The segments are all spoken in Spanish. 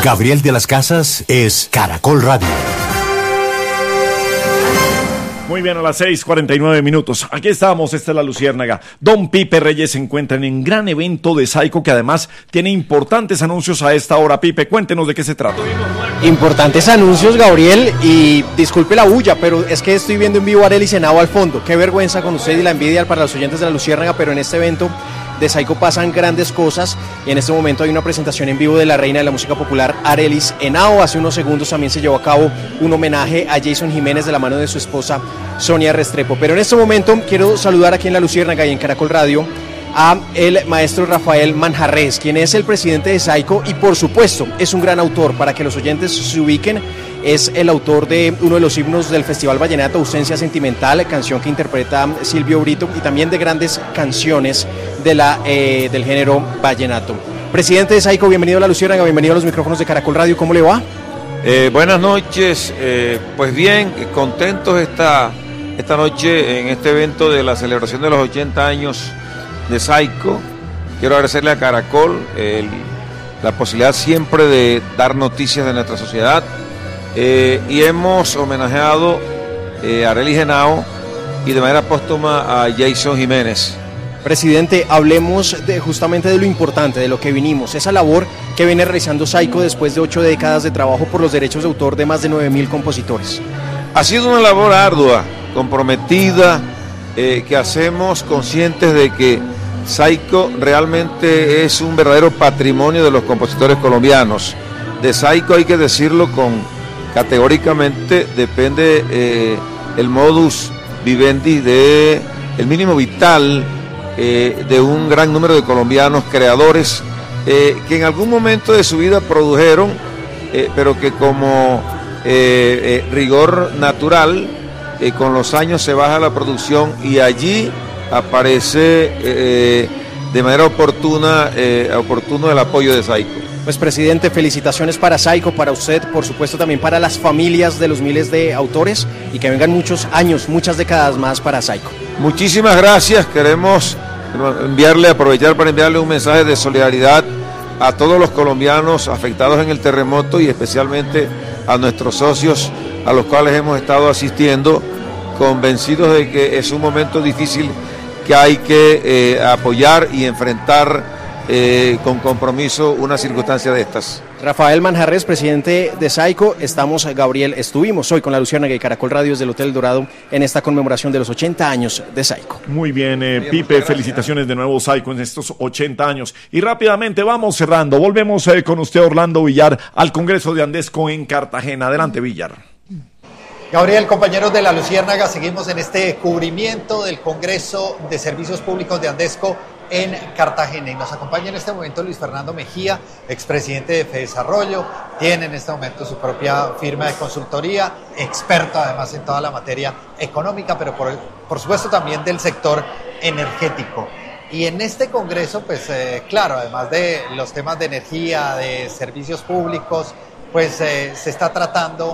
Gabriel de las Casas es Caracol Radio. Muy bien, a las 6:49. Aquí estamos, esta es La Luciérnaga. Don Pipe Reyes se encuentran en gran evento de Saico que además tiene importantes anuncios a esta hora. Pipe, cuéntenos de qué se trata. Importantes anuncios, Gabriel, y disculpe la bulla, pero es que estoy viendo en vivo a Arelis Henao al fondo. Qué vergüenza con usted y la envidia para los oyentes de La Luciérnaga, pero en este evento de Saico pasan grandes cosas y en este momento hay una presentación en vivo de la reina de la música popular, Arelis Henao. Hace unos segundos también se llevó a cabo un homenaje a Jason Jiménez de la mano de su esposa Sonia Restrepo. Pero en este momento quiero saludar aquí en La Luciérnaga y en Caracol Radio a el maestro Rafael Manjarrés, quien es el presidente de Saico y por supuesto es un gran autor. Para que los oyentes se ubiquen, es el autor de uno de los himnos del Festival Vallenato, Ausencia Sentimental, canción que interpreta Silvio Brito, y también de grandes canciones de del género vallenato. Presidente de Saico, bienvenido a La Luciérnaga, bienvenido a los micrófonos de Caracol Radio, ¿cómo le va? Buenas noches, pues bien, contentos esta noche en este evento de la celebración de los 80 años de Saico. Quiero agradecerle a Caracol la posibilidad siempre de dar noticias de nuestra sociedad, y hemos homenajeado a Arelis Henao y de manera póstuma a Jason Jiménez. Presidente, hablemos justamente de lo importante, de lo que vinimos, esa labor que viene realizando Saico después de 8 décadas de trabajo por los derechos de autor de más de 9.000 compositores. Ha sido una labor ardua, comprometida, que hacemos conscientes de que Saico realmente es un verdadero patrimonio de los compositores colombianos. De Saico, hay que decirlo categóricamente, depende el modus vivendi, el mínimo vital de un gran número de colombianos creadores que en algún momento de su vida produjeron, pero que como rigor natural, con los años se baja la producción y allí aparece de manera oportuno el apoyo de Saico. Pues presidente, felicitaciones para Saico, para usted, por supuesto también para las familias de los miles de autores, y que vengan muchos años, muchas décadas más para Saico. Muchísimas gracias, queremos aprovechar para enviarle un mensaje de solidaridad a todos los colombianos afectados en el terremoto y especialmente a nuestros socios a los cuales hemos estado asistiendo, convencidos de que es un momento difícil que hay que apoyar y enfrentar con compromiso una circunstancia de estas. Rafael Manjarrés, presidente de Saico, estuvimos hoy con La Luciérnaga y Caracol Radio desde el Hotel Dorado en esta conmemoración de los 80 años de Saico. Muy bien, Pipe, felicitaciones de nuevo Saico en estos 80 años. Y rápidamente vamos cerrando, volvemos con usted, Orlando Villar, al Congreso de Andesco en Cartagena. Adelante, Villar. Gabriel, compañeros de La Luciérnaga, seguimos en este cubrimiento del Congreso de Servicios Públicos de Andesco en Cartagena, y nos acompaña en este momento Luis Fernando Mejía, expresidente de FEDesarrollo, tiene en este momento su propia firma de consultoría, experto además en toda la materia económica, pero por supuesto también del sector energético. Y en este congreso, pues claro, además de los temas de energía, de servicios públicos, pues se está tratando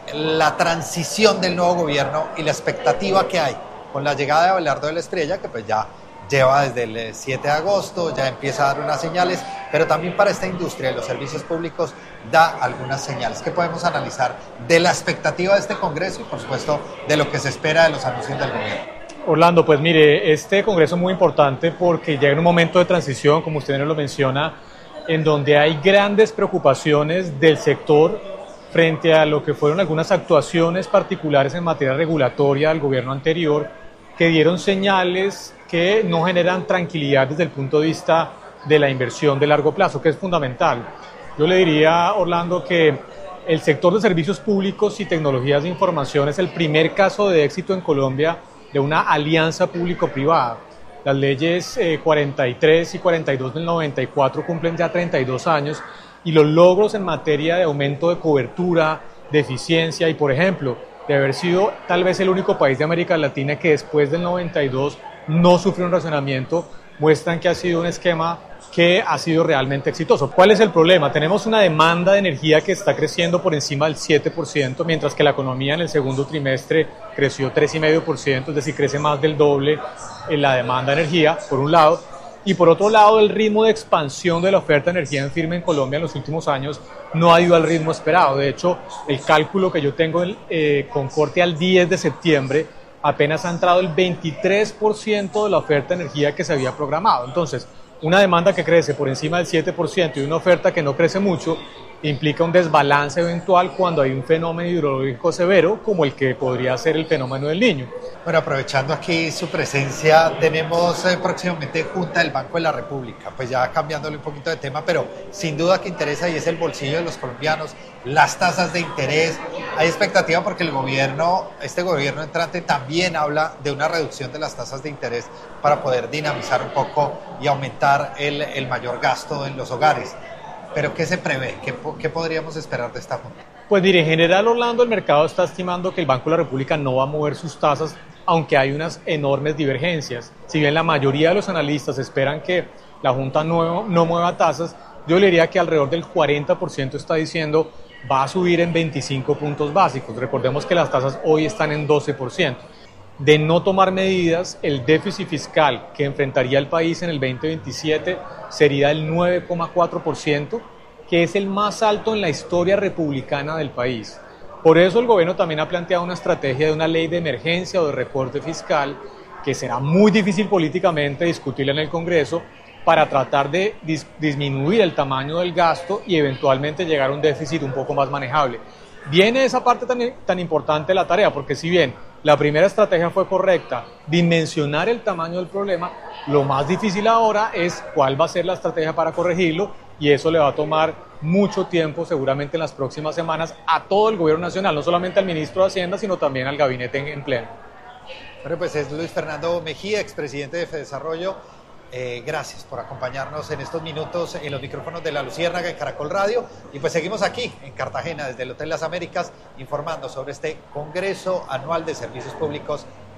la transición del nuevo gobierno y la expectativa que hay con la llegada de Abelardo de la Espriella, que pues ya lleva desde el 7 de agosto, ya empieza a dar unas señales, pero también para esta industria de los servicios públicos da algunas señales que podemos analizar de la expectativa de este congreso y por supuesto de lo que se espera de los anuncios del gobierno. Orlando, pues mire, este congreso es muy importante porque llega en un momento de transición, como usted nos lo menciona, en donde hay grandes preocupaciones del sector frente a lo que fueron algunas actuaciones particulares en materia regulatoria del gobierno anterior, que dieron señales que no generan tranquilidad desde el punto de vista de la inversión de largo plazo, que es fundamental. Yo le diría, Orlando, que el sector de servicios públicos y tecnologías de información es el primer caso de éxito en Colombia de una alianza público-privada. Las leyes 43 y 42 del 94 cumplen ya 32 años y los logros en materia de aumento de cobertura, de eficiencia y, por ejemplo, de haber sido tal vez el único país de América Latina que después del 92 no sufrió un racionamiento, muestran que ha sido un esquema que ha sido realmente exitoso. ¿Cuál es el problema? Tenemos una demanda de energía que está creciendo por encima del 7%, mientras que la economía en el segundo trimestre creció 3,5%, es decir, crece más del doble en la demanda de energía, por un lado. Y por otro lado, el ritmo de expansión de la oferta de energía en firme en Colombia en los últimos años no ha ido al ritmo esperado. De hecho, el cálculo que yo tengo con corte al 10 de septiembre, apenas ha entrado el 23% de la oferta de energía que se había programado. Entonces, una demanda que crece por encima del 7% y una oferta que no crece mucho implica un desbalance eventual cuando hay un fenómeno hidrológico severo como el que podría ser el fenómeno del Niño. Bueno, aprovechando aquí su presencia, tenemos próximamente Junta del Banco de la República, pues ya cambiándole un poquito de tema, pero sin duda que interesa y es el bolsillo de los colombianos, las tasas de interés. Hay expectativa porque este gobierno entrante también habla de una reducción de las tasas de interés para poder dinamizar un poco y aumentar el mayor gasto en los hogares. ¿Pero qué se prevé? ¿Qué podríamos esperar de esta Junta? Pues mire, en general, Orlando, el mercado está estimando que el Banco de la República no va a mover sus tasas, aunque hay unas enormes divergencias. Si bien la mayoría de los analistas esperan que la Junta no mueva tasas, yo le diría que alrededor del 40% está diciendo va a subir en 25 puntos básicos. Recordemos que las tasas hoy están en 12%. De no tomar medidas, el déficit fiscal que enfrentaría el país en el 2027 sería el 9,4%, que es el más alto en la historia republicana del país. Por eso el gobierno también ha planteado una estrategia de una ley de emergencia o de recorte fiscal que será muy difícil políticamente discutirla en el Congreso para tratar de disminuir el tamaño del gasto y eventualmente llegar a un déficit un poco más manejable. Viene esa parte tan importante de la tarea, porque si bien la primera estrategia fue correcta, dimensionar el tamaño del problema, lo más difícil ahora es cuál va a ser la estrategia para corregirlo, y eso le va a tomar mucho tiempo, seguramente en las próximas semanas, a todo el gobierno nacional, no solamente al ministro de Hacienda, sino también al gabinete en pleno. Bueno, pues es Luis Fernando Mejía, expresidente de Fedesarrollo. Gracias por acompañarnos en estos minutos en los micrófonos de La Luciérnaga y Caracol Radio. Y pues seguimos aquí en Cartagena, desde el Hotel Las Américas, informando sobre este Congreso Anual de Servicios Públicos